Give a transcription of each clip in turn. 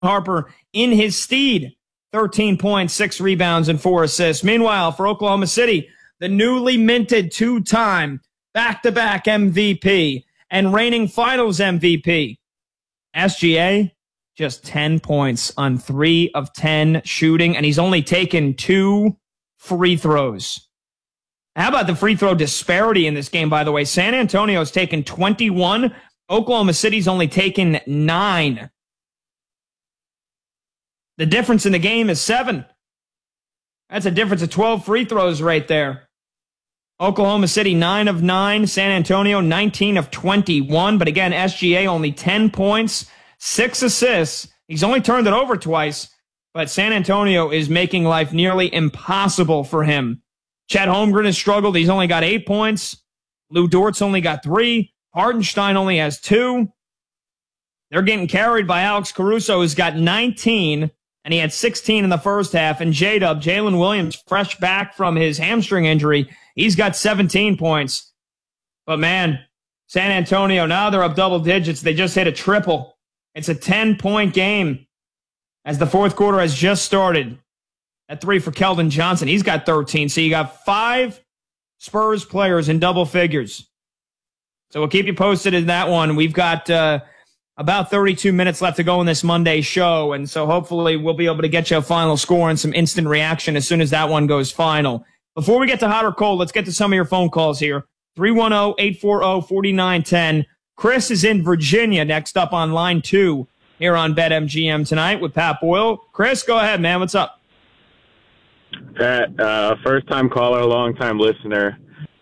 Harper in his stead. 13 points, 6 rebounds, and 4 assists. Meanwhile, for Oklahoma City, the newly minted two-time back-to-back MVP and reigning finals MVP, SGA, just 10 points on 3 of 10 shooting, and he's only taken 2 free throws. How about the free throw disparity in this game, by the way? San Antonio's taken 21. Oklahoma City's only taken 9. The difference in the game is 7. That's a difference of 12 free throws right there. Oklahoma City, 9 of 9. San Antonio, 19 of 21. But again, SGA only 10 points, 6 assists. He's only turned it over twice. But San Antonio is making life nearly impossible for him. Chet Holmgren has struggled. He's only got 8 points. Lou Dort's only got 3. Hartenstein only has 2. They're getting carried by Alex Caruso, who's got 19, and he had 16 in the first half. And J-Dub, Jalen Williams, fresh back from his hamstring injury, he's got 17 points. But man, San Antonio, now they're up double digits. They just hit a triple. It's a 10-point game as the fourth quarter has just started. At 3 for Keldon Johnson. He's got 13. So you got 5 Spurs players in double figures. So we'll keep you posted in that one. We've got about 32 minutes left to go in this Monday show. And so hopefully we'll be able to get you a final score and some instant reaction as soon as that one goes final. Before we get to hot or cold, let's get to some of your phone calls here. 310-840-4910. Chris is in Virginia next up on line 2 here on BetMGM tonight with Pat Boyle. Chris, go ahead, man. What's up? Pat, first-time caller, long-time listener.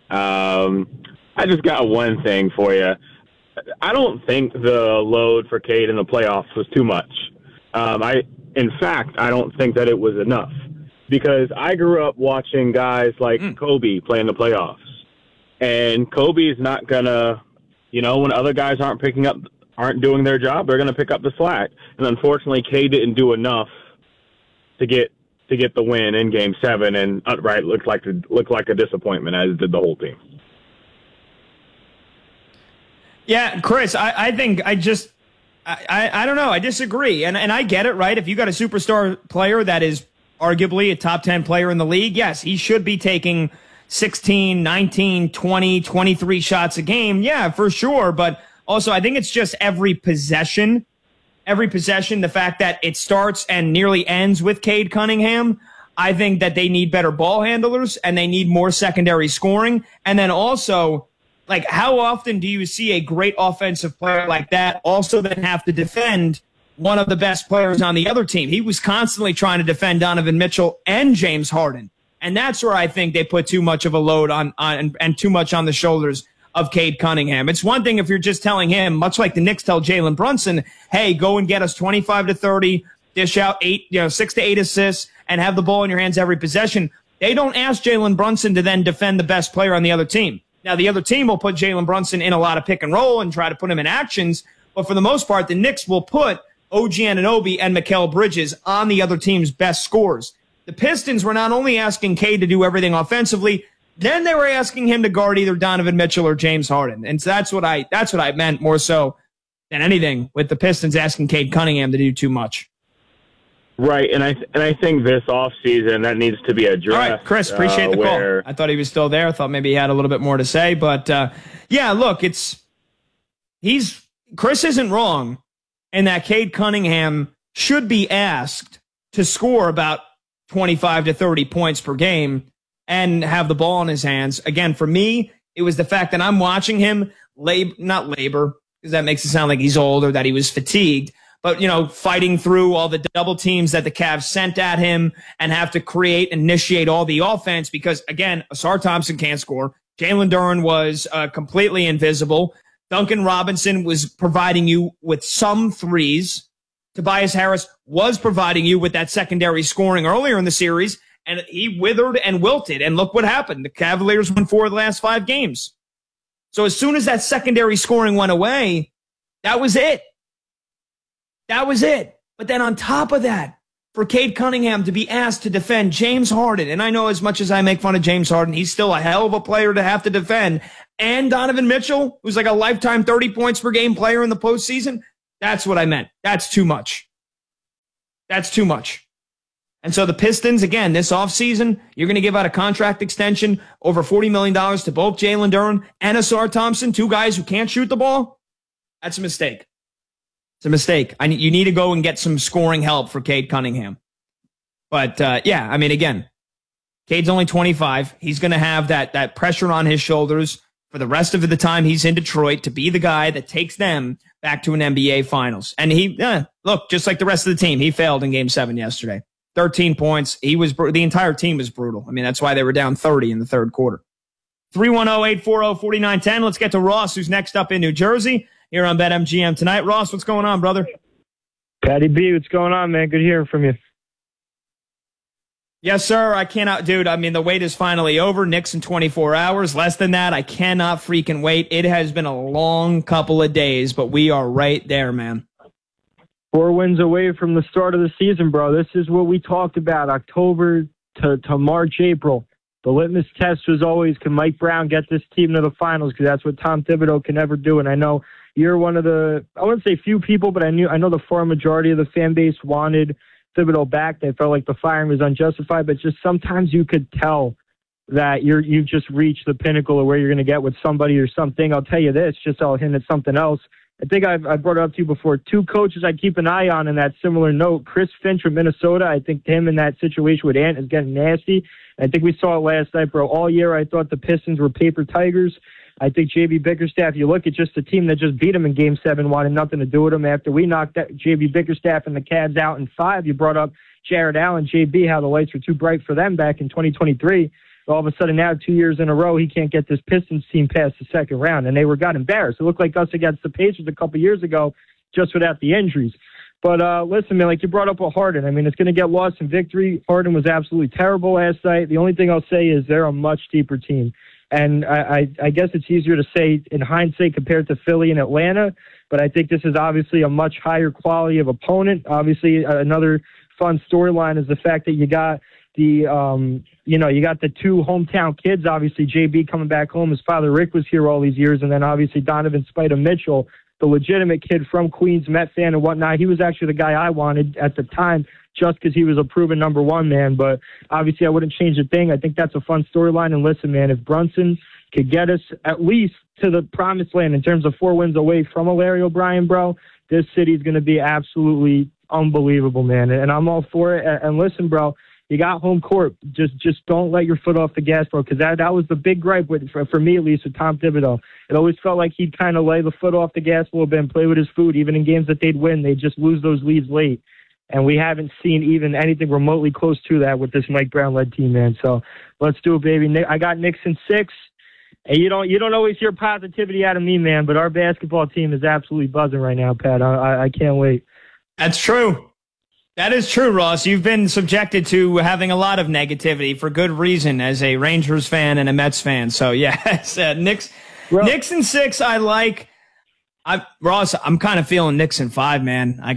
I just got one thing for you. I don't think the load for Cade in the playoffs was too much. In fact, I don't think that it was enough because I grew up watching guys like Kobe play in the playoffs, and Kobe's not gonna, when other guys aren't doing their job, they're gonna pick up the slack. And unfortunately, Cade didn't do enough to get the win in Game 7, and outright looked like a disappointment, as did the whole team. Yeah, Chris, I think I don't know. I disagree. And I get it, right? If you got a superstar player that is arguably a top 10 player in the league, yes, he should be taking 16, 19, 20, 23 shots a game. Yeah, for sure. But also, I think it's just every possession, the fact that it starts and nearly ends with Cade Cunningham. I think that they need better ball handlers and they need more secondary scoring. And then also, like, how often do you see a great offensive player like that also then have to defend one of the best players on the other team? He was constantly trying to defend Donovan Mitchell and James Harden. And that's where I think they put too much of a load on and too much on the shoulders of Cade Cunningham. It's one thing if you're just telling him, much like the Knicks tell Jalen Brunson, hey, go and get us 25 to 30, dish out 6 to 8 assists, and have the ball in your hands every possession. They don't ask Jalen Brunson to then defend the best player on the other team. Now, the other team will put Jalen Brunson in a lot of pick and roll and try to put him in actions, but for the most part, the Knicks will put OG Anunoby and Mikal Bridges on the other team's best scorers. The Pistons were not only asking Cade to do everything offensively, then they were asking him to guard either Donovan Mitchell or James Harden. And so that's what I meant more so than anything with the Pistons asking Cade Cunningham to do too much. Right, and I think this offseason that needs to be addressed. All right, Chris, appreciate the call. I thought he was still there. I thought maybe he had a little bit more to say. But, yeah, look, Chris isn't wrong in that Cade Cunningham should be asked to score about 25 to 30 points per game and have the ball in his hands. Again, for me, it was the fact that I'm watching him, not labor, because that makes it sound like he's old or that he was fatigued, but, fighting through all the double teams that the Cavs sent at him and have to initiate all the offense because, again, Asar Thompson can't score. Jalen Duren was completely invisible. Duncan Robinson was providing you with some threes. Tobias Harris was providing you with that secondary scoring earlier in the series, and he withered and wilted. And look what happened. The Cavaliers won 4 of the last 5 games. So as soon as that secondary scoring went away, that was it. That was it. But then on top of that, for Cade Cunningham to be asked to defend James Harden, and I know as much as I make fun of James Harden, he's still a hell of a player to have to defend, and Donovan Mitchell, who's like a lifetime 30 points per game player in the postseason, that's what I meant. That's too much. That's too much. And so the Pistons, again, this offseason, you're going to give out a contract extension over $40 million to both Jalen Duren and Asar Thompson, two guys who can't shoot the ball. That's a mistake. It's a mistake. You need to go and get some scoring help for Cade Cunningham. But, yeah, I mean, again, Cade's only 25. He's going to have that pressure on his shoulders for the rest of the time he's in Detroit to be the guy that takes them back to an NBA Finals. And look, just like the rest of the team, he failed in Game 7 yesterday. 13 points. The entire team was brutal. I mean, that's why they were down 30 in the third quarter. 310-840-4910. Let's get to Ross, who's next up in New Jersey here on BetMGM tonight. Ross, what's going on, brother? Patty B, what's going on, man? Good hearing from you. Yes, sir. I cannot, dude. I mean, the wait is finally over. Knicks in 24 hours. Less than that. I cannot freaking wait. It has been a long couple of days, but we are right there, man. 4 wins away from the start of the season, bro. This is what we talked about, October to March, April. The litmus test was always, can Mike Brown get this team to the finals? Because that's what Tom Thibodeau can never do. And I know you're one of the, I wouldn't say few people, but I know the far majority of the fan base wanted Thibodeau back. They felt like the firing was unjustified, but just sometimes you could tell that you've just reached the pinnacle of where you're going to get with somebody or something. I'll tell you this, just I'll hint at something else. I think I brought it up to you before. 2 coaches I keep an eye on in that similar note. Chris Finch from Minnesota. I think him in that situation with Ant is getting nasty. I think we saw it last night, bro. All year I thought the Pistons were paper tigers. I think J.B. Bickerstaff, you look at just the team that just beat him in Game 7, wanted nothing to do with him. After we knocked J.B. Bickerstaff and the Cavs out in 5, you brought up Jared Allen, J.B., how the lights were too bright for them back in 2023. All of a sudden now, 2 years in a row, he can't get this Pistons team past the second round, and they got embarrassed. It looked like us against the Pacers a couple years ago just without the injuries. But listen, man, like you brought up with Harden, I mean, it's going to get lost in victory. Harden was absolutely terrible last night. The only thing I'll say is they're a much deeper team. And I guess it's easier to say in hindsight compared to Philly and Atlanta, but I think this is obviously a much higher quality of opponent. Obviously, another fun storyline is the fact that you got the 2 hometown kids. Obviously, JB coming back home. His father, Rick, was here all these years. And then obviously Donovan Spida Mitchell, the legitimate kid from Queens, Met fan and whatnot. He was actually the guy I wanted at the time just because he was a proven number 1 man. But obviously I wouldn't change a thing. I think that's a fun storyline. And listen, man, if Brunson could get us at least to the promised land in terms of 4 wins away from a Larry O'Brien, bro, this city's going to be absolutely unbelievable, man. And I'm all for it. And listen, bro, you got home court. Just don't let your foot off the gas, bro, because that was the big gripe for me, at least, with Tom Thibodeau. It always felt like he'd kind of lay the foot off the gas a little bit and play with his food. Even in games that they'd win, they'd just lose those leads late. And we haven't seen even anything remotely close to that with this Mike Brown-led team, man. So let's do it, baby. I got Knicks in 6. And you don't always hear positivity out of me, man, but our basketball team is absolutely buzzing right now, Pat. I can't wait. That's true. That is true, Ross. You've been subjected to having a lot of negativity for good reason as a Rangers fan and a Mets fan. So, yes, Knicks in 6 I like. Ross, I'm kind of feeling Knicks in 5, man. Like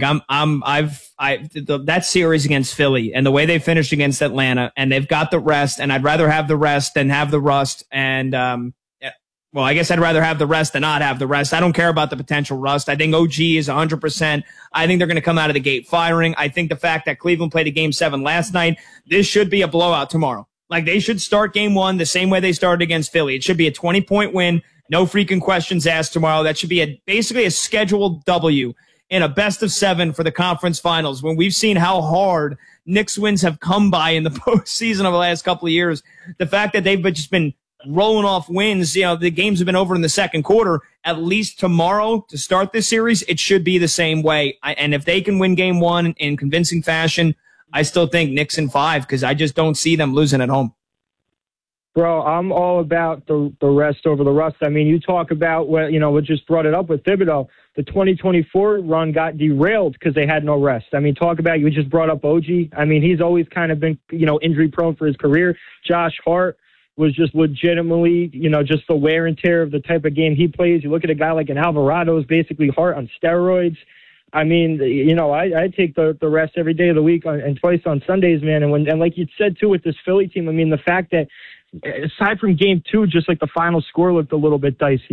that series against Philly and the way they finished against Atlanta, and they've got the rest, and I'd rather have the rest than have the rust. And well, I guess I'd rather have the rest than not have the rest. I don't care about the potential rust. I think OG is 100%. I think they're going to come out of the gate firing. I think the fact that Cleveland played a Game 7 last night, this should be a blowout tomorrow. Like, they should start Game 1 the same way they started against Philly. It should be a 20-point win. No freaking questions asked tomorrow. That should be basically a scheduled W in a best-of-7 for the conference finals. When we've seen how hard Knicks wins have come by in the postseason over the last couple of years, the fact that they've just been rolling off wins, the games have been over in the second quarter. At least tomorrow to start this series, it should be the same way. And if they can win Game 1 in convincing fashion, I still think Knicks in 5 because I just don't see them losing at home. Bro, I'm all about the rest over the rust. I mean, you talk about what just brought it up with Thibodeau. The 2024 run got derailed because they had no rest. I mean, talk about, you just brought up OG. I mean, he's always kind of been, injury prone for his career. Josh Hart was just legitimately, just the wear and tear of the type of game he plays. You look at a guy like an Alvarado, is basically Hart on steroids. I mean, I take the rest every day of the week and twice on Sundays, man. And like you said, too, with this Philly team, I mean, the fact that aside from Game 2, just like the final score looked a little bit dicey.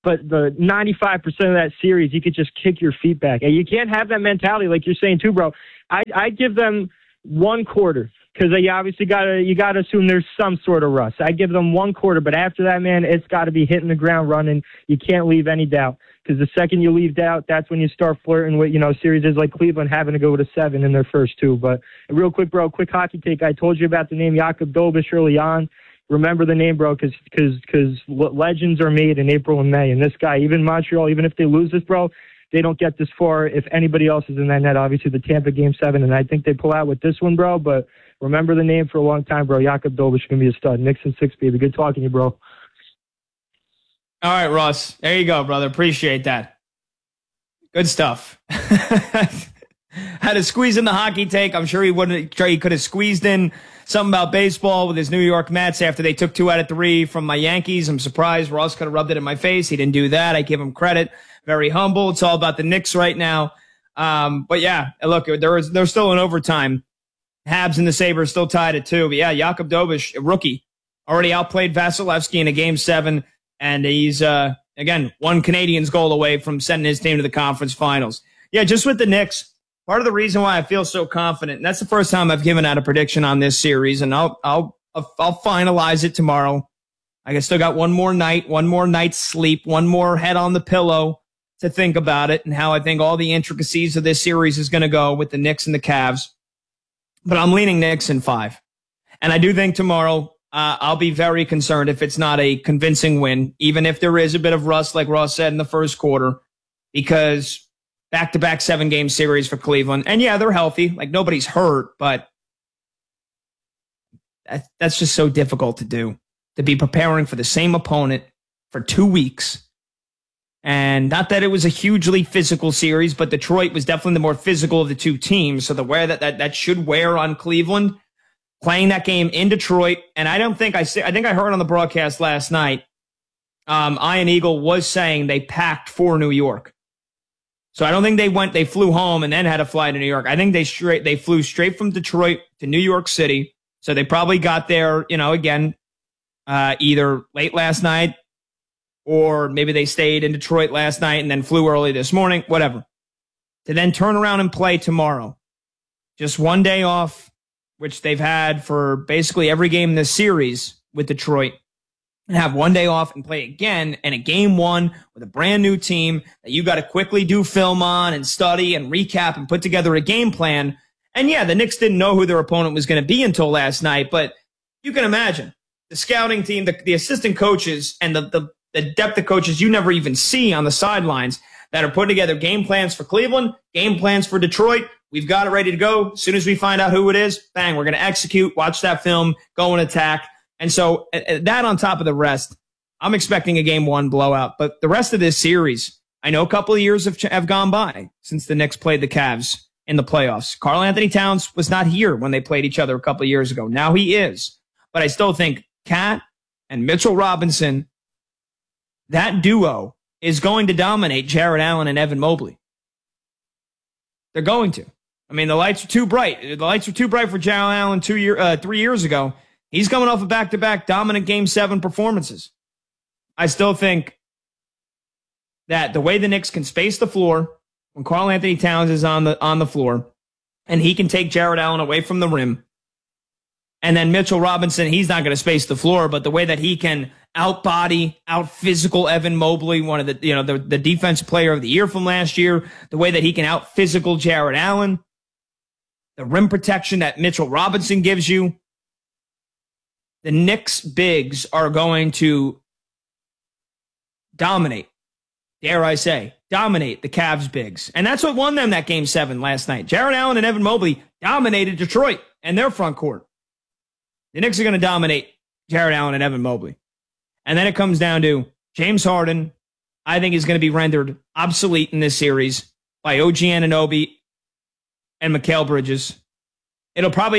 But the 95% of that series, you could just kick your feet back. And you can't have that mentality like you're saying too, bro. I give them one quarter because you obviously you gotta assume there's some sort of rust. I give them one quarter, but after that, man, it's got to be hitting the ground running. You can't leave any doubt because the second you leave doubt, that's when you start flirting with series like Cleveland having to go to 7 in their first 2. But real quick, bro, quick hockey take. I told you about the name Jakub Dobeš early on. Remember the name, bro, because legends are made in April and May. And this guy, even Montreal, even if they lose this, bro, they don't get this far if anybody else is in that net. Obviously, the Tampa Game 7, and I think they pull out with this one, bro. But remember the name for a long time, bro. Jakub Dobeš is going to be a stud. Nixon 6, baby. Good talking to you, bro. All right, Ross. There you go, brother. Appreciate that. Good stuff. Had to squeeze in the hockey take. I'm sure he could have squeezed in something about baseball with his New York Mets after they took 2 out of 3 from my Yankees. I'm surprised Ross could have rubbed it in my face. He didn't do that. I give him credit. Very humble. It's all about the Knicks right now. But yeah, look, they're still in overtime. Habs and the Sabres still tied at 2. But yeah, Jakub Dobeš, a rookie, already outplayed Vasilevsky in a Game 7. And he's, again, one Canadians goal away from sending his team to the conference finals. Yeah, just with the Knicks. Part of the reason why I feel so confident, and that's the first time I've given out a prediction on this series, and I'll finalize it tomorrow. I still got one more night's sleep, one more head on the pillow to think about it and how I think all the intricacies of this series is going to go with the Knicks and the Cavs. But I'm leaning Knicks in 5. And I do think tomorrow I'll be very concerned if it's not a convincing win, even if there is a bit of rust, like Ross said in the first quarter, because back-to-back 7-game series for Cleveland. And yeah, they're healthy. Like, nobody's hurt, but that's just so difficult to do, to be preparing for the same opponent for 2 weeks. And not that it was a hugely physical series, but Detroit was definitely the more physical of the two teams. So the wear that should wear on Cleveland, playing that game in Detroit. And I think I heard on the broadcast last night, Ian Eagle was saying they packed for New York. So I don't think they flew home and then had to fly to New York. I think they flew straight from Detroit to New York City. So they probably got there, again, either late last night or maybe they stayed in Detroit last night and then flew early this morning, whatever. To then turn around and play tomorrow. Just one day off, which they've had for basically every game in this series with Detroit. And have one day off and play again in a Game 1 with a brand new team that you got to quickly do film on and study and recap and put together a game plan. And yeah, the Knicks didn't know who their opponent was going to be until last night, but you can imagine the scouting team, the assistant coaches, and the depth of coaches you never even see on the sidelines that are putting together game plans for Cleveland, game plans for Detroit. We've got it ready to go. As soon as we find out who it is, bang, we're going to execute, watch that film, go and attack. And so that on top of the rest, I'm expecting a Game 1 blowout. But the rest of this series, I know a couple of years have gone by since the Knicks played the Cavs in the playoffs. Karl-Anthony Towns was not here when they played each other a couple of years ago. Now he is. But I still think Cat and Mitchell Robinson, that duo is going to dominate Jarrett Allen and Evan Mobley. They're going to. I mean, the lights are too bright. The lights were too bright for Jarrett Allen 3 years ago. He's coming off of back-to-back dominant Game 7 performances. I still think that the way the Knicks can space the floor when Karl-Anthony Towns is on the floor, and he can take Jarrett Allen away from the rim, and then Mitchell Robinson, he's not going to space the floor, but the way that he can out-body, out-physical Evan Mobley, one of the defensive player of the year from last year, the way that he can out-physical Jarrett Allen, the rim protection that Mitchell Robinson gives you. The Knicks bigs are going to dominate, dare I say, dominate the Cavs bigs. And that's what won them that Game 7 last night. Jarrett Allen and Evan Mobley dominated Detroit and their front court. The Knicks are going to dominate Jarrett Allen and Evan Mobley. And then it comes down to James Harden. I think is going to be rendered obsolete in this series by OG Anunoby and Mikal Bridges. It'll probably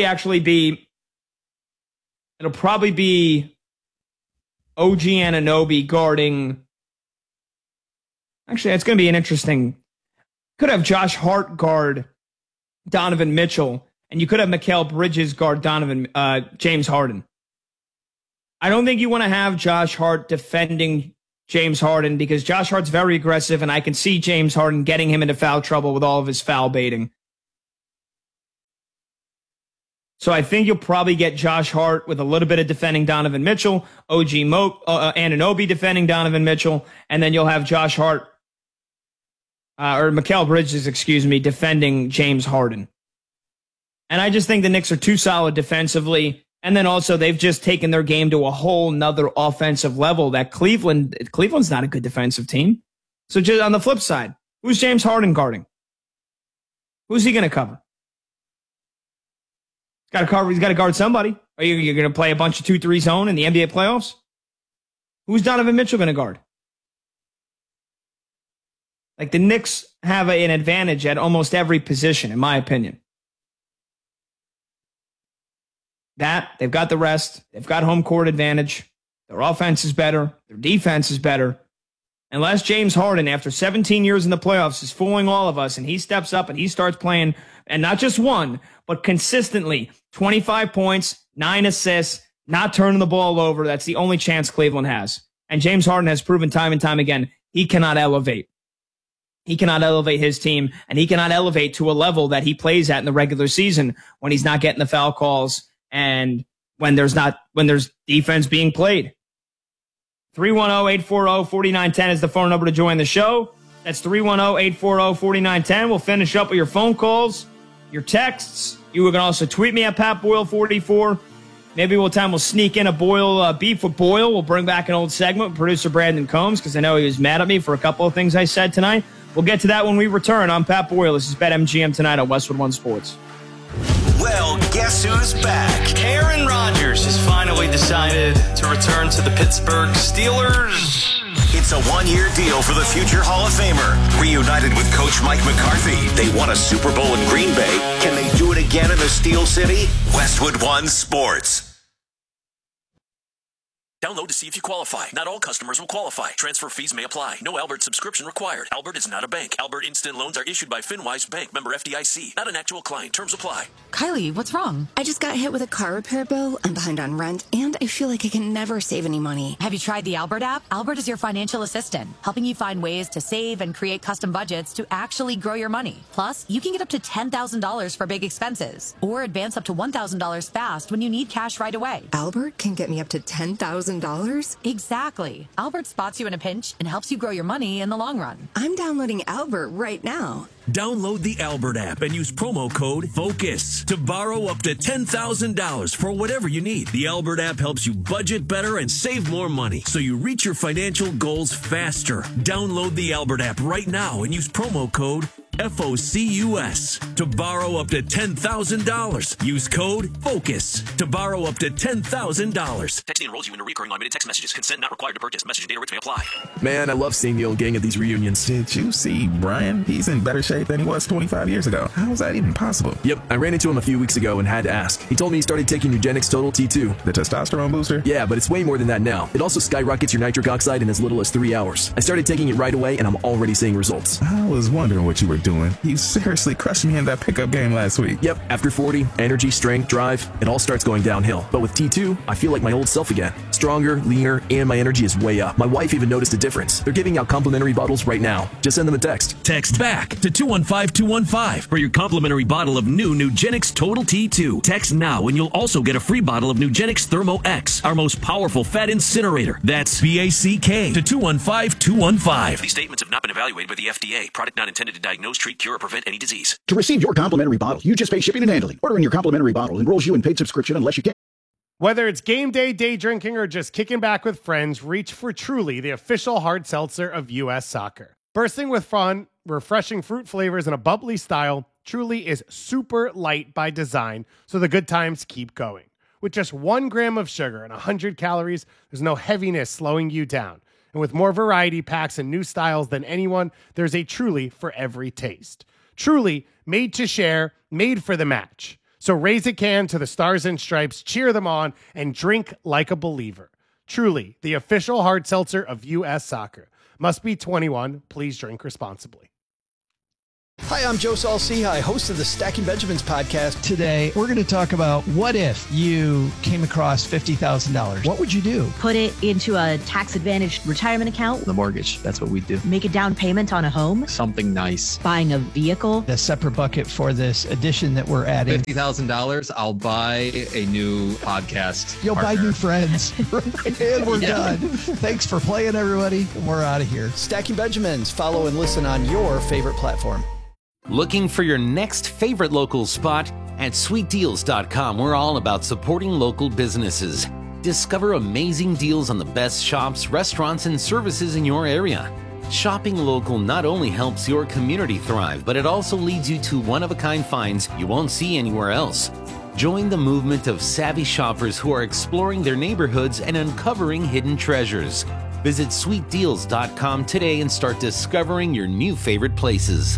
be OG Anunoby guarding. Actually, it's going to be an interesting. Could have Josh Hart guard Donovan Mitchell, and you could have Mikal Bridges guard James Harden. I don't think you want to have Josh Hart defending James Harden because Josh Hart's very aggressive, and I can see James Harden getting him into foul trouble with all of his foul baiting. So I think you'll probably get Josh Hart with a little bit of defending Donovan Mitchell, OG Anunoby defending Donovan Mitchell, and then you'll have Josh Hart, or Mikal Bridges, defending James Harden. And I just think the Knicks are too solid defensively. And then also they've just taken their game to a whole nother offensive level that Cleveland's not a good defensive team. So just on the flip side, who's James Harden guarding? Who's he going to cover? He's got to guard somebody. Are you going to play a bunch of 2-3 zone in the NBA playoffs? Who's Donovan Mitchell going to guard? Like, the Knicks have an advantage at almost every position, in my opinion. They've got the rest. They've got home court advantage. Their offense is better. Their defense is better. Unless James Harden, after 17 years in the playoffs, is fooling all of us and he steps up and he starts playing, and not just one, but consistently 25 points, 9 assists, not turning the ball over. That's the only chance Cleveland has. And James Harden has proven time and time again he cannot elevate. He cannot elevate his team, and he cannot elevate to a level that he plays at in the regular season when he's not getting the foul calls and when there's defense being played. 310-840-4910 is the phone number to join the show. That's 310-840-4910. We'll finish up with your phone calls, your texts. You can also tweet me at PatBoyle44. Maybe we'll sneak in a Boyle beef with Boyle. We'll bring back an old segment with producer Brandon Combs because I know he was mad at me for a couple of things I said tonight. We'll get to that when we return. I'm Pat Boyle. This is BetMGM tonight on Westwood One Sports. Well, guess who's back? Aaron Rodgers has finally decided to return to the Pittsburgh Steelers. It's a one-year deal for the future Hall of Famer. Reunited with Coach Mike McCarthy, they won a Super Bowl in Green Bay. Can they do it again in the Steel City? Westwood One Sports. Download to see if you qualify. Not all customers will qualify. Transfer fees may apply. No Albert subscription required. Albert is not a bank. Albert Instant Loans are issued by FinWise Bank, member FDIC. Not an actual client. Terms apply. Kylie, what's wrong? I just got hit with a car repair bill. I'm behind on rent, and I feel like I can never save any money. Have you tried the Albert app? Albert is your financial assistant, helping you find ways to save and create custom budgets to actually grow your money. Plus, you can get up to $10,000 for big expenses, or advance up to $1,000 fast when you need cash right away. Albert can get me up to $10,000? Exactly. Albert spots you in a pinch and helps you grow your money in the long run. I'm downloading Albert right now. Download the Albert app and use promo code FOCUS to borrow up to $10,000 for whatever you need. The Albert app helps you budget better and save more money so you reach your financial goals faster. Download the Albert app right now and use promo code FOCUS to borrow up to $10,000. Use code FOCUS to borrow up to $10,000. Texting enrolls you into recurring automated text messages. Consent not required to purchase. Message and data rates may apply. Man, I love seeing the old gang at these reunions. Did you see Brian? He's in better shape than he was 25 years ago. How is that even possible? Yep, I ran into him a few weeks ago and had to ask. He told me he started taking Nugenix Total T2. The testosterone booster? Yeah, but it's way more than that now. It also skyrockets your nitric oxide in as little as 3 hours. I started taking it right away and I'm already seeing results. I was wondering what you were doing. You seriously crushed me in that pickup game last week. Yep, after 40, energy, strength, drive, it all starts going downhill. But with T2, I feel like my old self again. Stronger, leaner, and my energy is way up. My wife even noticed a difference. They're giving out complimentary bottles right now. Just send them a text. Text back to 215-215 for your complimentary bottle of new Nugenix Total T2. Text now and you'll also get a free bottle of Nugenix Thermo X, our most powerful fat incinerator. That's BACK to 215-215. These statements have not been evaluated by the FDA. Product not intended to diagnose, treat, cure, or prevent any disease. To receive your complimentary bottle, you just pay shipping and handling. Ordering your complimentary bottle enrolls you in paid subscription unless you can. Whether it's game day, day drinking, or just kicking back with friends, reach for Truly, the official hard seltzer of U.S. Soccer. Bursting with fun, refreshing fruit flavors, and a bubbly style, Truly is super light by design, so the good times keep going. With just 1 gram of sugar and 100 calories, there's no heaviness slowing you down. And with more variety packs and new styles than anyone, there's a Truly for every taste. Truly, made to share, made for the match. So raise a can to the Stars and Stripes, cheer them on, and drink like a believer. Truly, the official hard seltzer of U.S. Soccer. Must be 21. Please drink responsibly. Hi, I'm Joe Saul-Sehy, host of the Stacking Benjamins podcast. Today, we're going to talk about what if you came across $50,000? What would you do? Put it into a tax-advantaged retirement account. The mortgage, that's what we do. Make a down payment on a home. Something nice. Buying a vehicle. A separate bucket for this addition that we're adding. $50,000, I'll buy a new podcast You'll partner. buy new friends. And we're done. Thanks for playing, everybody. We're out of here. Stacking Benjamins. Follow and listen on your favorite platform. Looking for your next favorite local spot? At sweetdeals.com, we're all about supporting local businesses. Discover amazing deals on the best shops, restaurants, and services in your area. Shopping local not only helps your community thrive, but it also leads you to one-of-a-kind finds you won't see anywhere else. Join the movement of savvy shoppers who are exploring their neighborhoods and uncovering hidden treasures. Visit sweetdeals.com today and start discovering your new favorite places.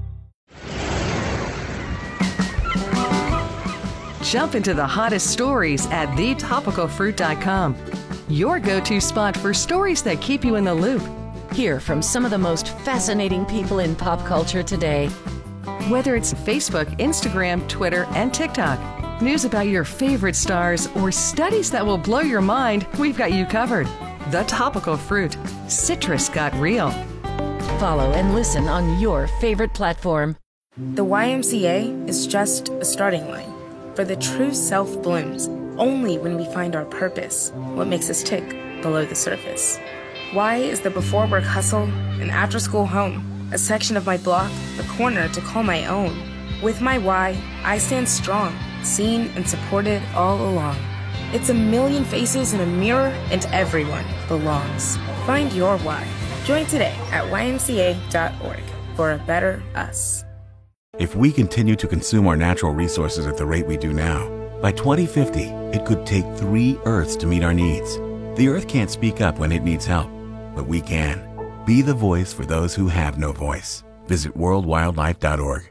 Jump into the hottest stories at thetopicalfruit.com. Your go-to spot for stories that keep you in the loop. Hear from some of the most fascinating people in pop culture today. Whether it's Facebook, Instagram, Twitter, and TikTok, news about your favorite stars, or studies that will blow your mind, we've got you covered. The Topical Fruit. Citrus got real. Follow and listen on your favorite platform. The YMCA is just a starting line. For the true self blooms only when we find our purpose, what makes us tick below the surface. Y is the before work hustle, an after school home, a section of my block, a corner to call my own. With my Y, I stand strong, seen and supported all along. It's a million faces in a mirror and everyone belongs. Find your Y. Join today at ymca.org for a better us. If we continue to consume our natural resources at the rate we do now, by 2050, it could take 3 Earths to meet our needs. The Earth can't speak up when it needs help, but we can. Be the voice for those who have no voice. Visit worldwildlife.org.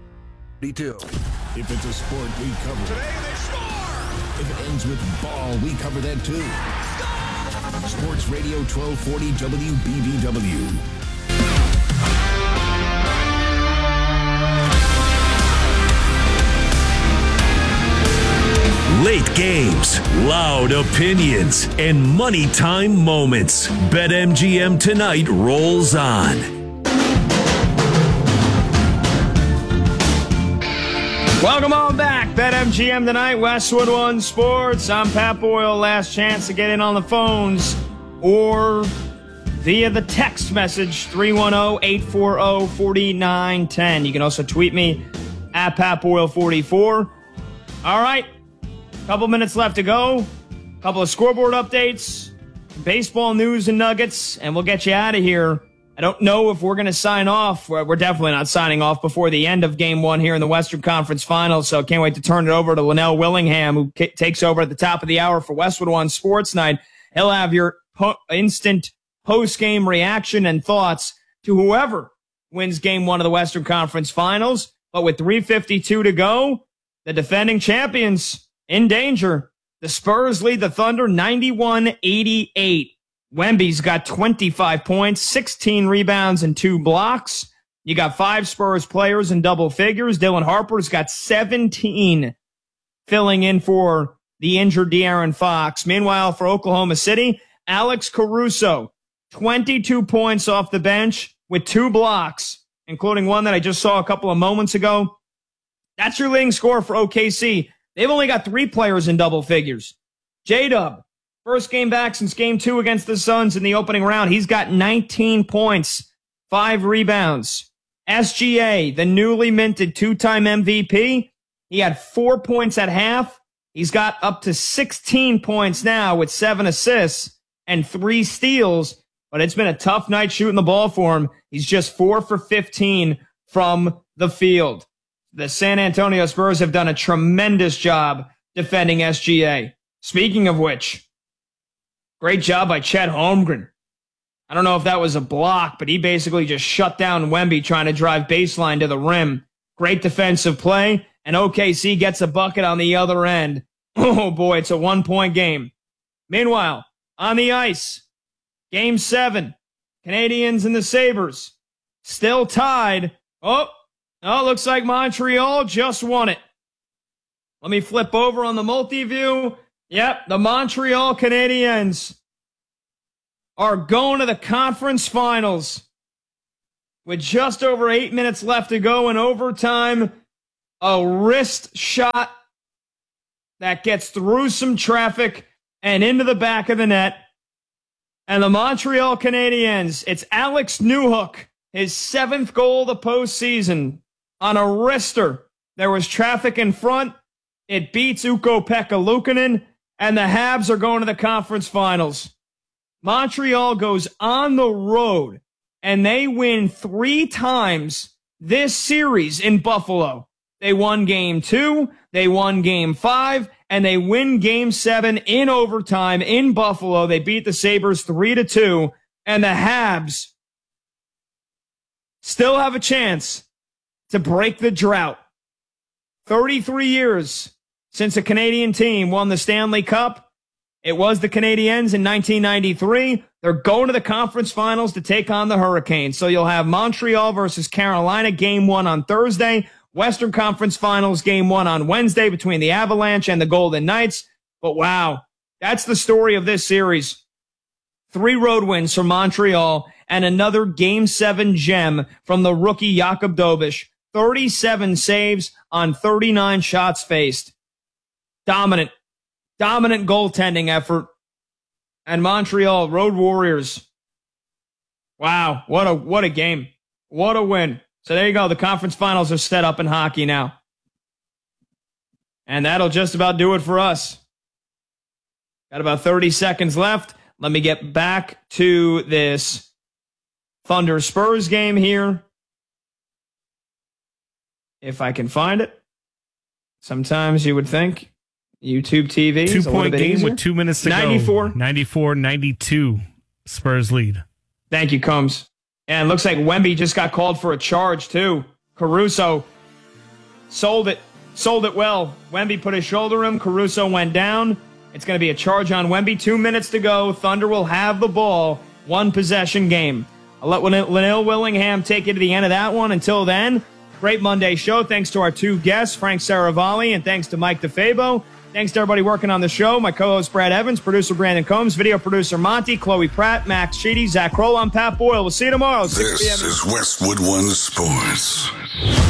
If it's a sport, we cover it. Today they score! If it ends with ball, we cover that too. Sports Radio 1240 WBBW. Late games, loud opinions, and money time moments. BetMGM Tonight rolls on. Welcome on back. BetMGM Tonight, Westwood One Sports. I'm Pat Boyle. Last chance to get in on the phones or via the text message, 310-840-4910. You can also tweet me at PatBoyle44. All right. Couple minutes left to go. Couple of scoreboard updates, baseball news and nuggets, and we'll get you out of here. I don't know if we're going to sign off. We're definitely not signing off before the end of Game 1 here in the Western Conference Finals, so can't wait to turn it over to Linnell Willingham, who takes over at the top of the hour for Westwood One Sports Night. He'll have your instant post-game reaction and thoughts to whoever wins Game 1 of the Western Conference Finals. But with 3:52 to go, the defending champions in danger. The Spurs lead the Thunder 91-88. Wemby's got 25 points, 16 rebounds, and 2 blocks. You got 5 Spurs players in double figures. Dylan Harper's got 17, filling in for the injured De'Aaron Fox. Meanwhile, for Oklahoma City, Alex Caruso, 22 points off the bench with 2 blocks, including one that I just saw a couple of moments ago. That's your leading scorer for OKC. They've only got 3 players in double figures. J-Dub, first game back since Game 2 against the Suns in the opening round. He's got 19 points, 5 rebounds. SGA, the newly minted 2-time MVP, he had 4 points at half. He's got up to 16 points now with 7 assists and 3 steals, but it's been a tough night shooting the ball for him. He's just 4 for 15 from the field. The San Antonio Spurs have done a tremendous job defending SGA. Speaking of which, great job by Chet Holmgren. I don't know if that was a block, but he basically just shut down Wemby trying to drive baseline to the rim. Great defensive play, and OKC gets a bucket on the other end. Oh boy, it's a 1-point game. Meanwhile, on the ice, Game 7, Canadians and the Sabres still tied. Oh, Oh, looks like Montreal just won it. Let me flip over on the multi-view. Yep, the Montreal Canadiens are going to the conference finals with just over 8 minutes left to go in overtime. A wrist shot that gets through some traffic and into the back of the net. And the Montreal Canadiens, it's Alex Newhook, his 7th goal of the postseason on a wrister. There was traffic in front. It beats Ukko-Pekka Luukkonen, and the Habs are going to the conference finals. Montreal goes on the road, and they win 3 times this series in Buffalo. They won Game 2, they won Game 5, and they win Game 7 in overtime in Buffalo. They beat the Sabres 3-2, and the Habs still have a chance to break the drought. 33 years since a Canadian team won the Stanley Cup. It was the Canadiens in 1993. They're going to the conference finals to take on the Hurricanes. So you'll have Montreal versus Carolina, Game 1 on Thursday. Western Conference Finals, Game 1 on Wednesday between the Avalanche and the Golden Knights. But wow, that's the story of this series. 3 road wins for Montreal and another Game 7 gem from the rookie Jakub Dobeš. 37 saves on 39 shots faced. Dominant goaltending effort. And Montreal Road Warriors. Wow, what a game. What a win. So there you go. The conference finals are set up in hockey now. And that'll just about do it for us. Got about 30 seconds left. Let me get back to this Thunder Spurs game here. If I can find it. Sometimes you would think YouTube TV is 2-point game easier. with 2 minutes to go. 94-92 Spurs lead. Thank you, Combs. And it looks like Wemby just got called for a charge, too. Caruso sold it well. Wemby put his shoulder in. Caruso went down. It's going to be a charge on Wemby. 2 minutes to go. Thunder will have the ball. 1 possession game. I'll let Lynell Willingham take you to the end of that one. Until then, great Monday show. Thanks to our 2 guests, Frank Saravalli, and thanks to Mike DeFabo. Thanks to everybody working on the show. My co-host Brad Evans, producer Brandon Combs, video producer Monty, Chloe Pratt, Max Sheedy, Zach Kroll. I'm Pat Boyle. We'll see you tomorrow. This is Westwood One Sports.